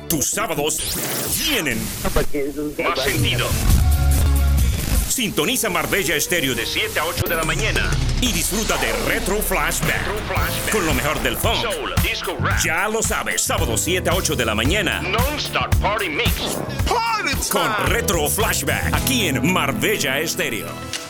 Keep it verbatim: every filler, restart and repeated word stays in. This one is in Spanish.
Tus sábados tienen Más sentido. Sintoniza Marbella Estéreo de De siete a ocho de la mañana. y disfruta de Retro Flashback Retro Flashback. con lo mejor del funk. Soul, disco, rap. Ya lo sabes, sábado siete a ocho de la mañana Non-stop party mix. con Retro Flashback aquí en Marbella Estéreo.